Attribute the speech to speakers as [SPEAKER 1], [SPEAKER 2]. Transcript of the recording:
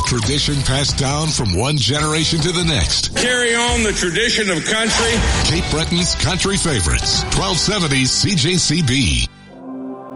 [SPEAKER 1] Tradition passed down from one generation to the next.
[SPEAKER 2] Carry on the tradition of country.
[SPEAKER 1] Cape Breton's country favorites. 1270 CJCB.